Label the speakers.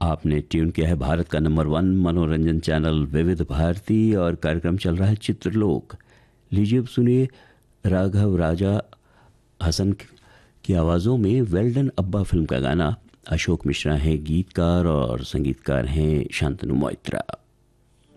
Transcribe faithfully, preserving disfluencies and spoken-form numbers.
Speaker 1: आपने ट्यून किया है भारत का नंबर वन मनोरंजन चैनल विविध भारती और कार्यक्रम चल रहा है चित्रलोक। लीजिए अब सुनिए राघव राजा हसन की आवाज़ों में वेल्डन अब्बा फिल्म का गाना। अशोक मिश्रा हैं गीतकार और संगीतकार हैं शांतनु मोइत्रा।